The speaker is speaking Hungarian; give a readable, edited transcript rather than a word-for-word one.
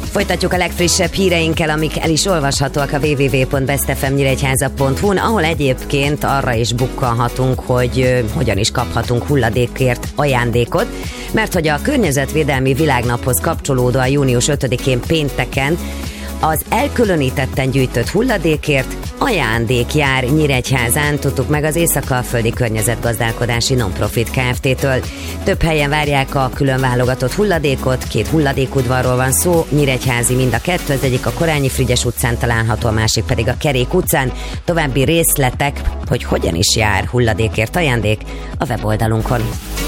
Folytatjuk a legfrissebb híreinkkel, amik el is olvashatóak a www.bestfmnyíregyháza.hu-n, ahol egyébként arra is bukkanhatunk, hogy hogyan is kaphatunk hulladékért ajándékot, mert hogy a Környezetvédelmi Világnaphoz kapcsolódóan június 5-én pénteken az elkülönítetten gyűjtött hulladékért ajándék jár Nyíregyházán, tudtuk meg az Észak-Alföldi Környezetgazdálkodási Non-Profit Kft-től. Több helyen várják a külön válogatott hulladékot, 2 hulladékudvarról van szó, nyíregyházi mind a 2, az egyik a Korányi Frigyes utcán található, a másik pedig a Kerék utcán. További részletek, hogy hogyan is jár hulladékért ajándék, a weboldalunkon.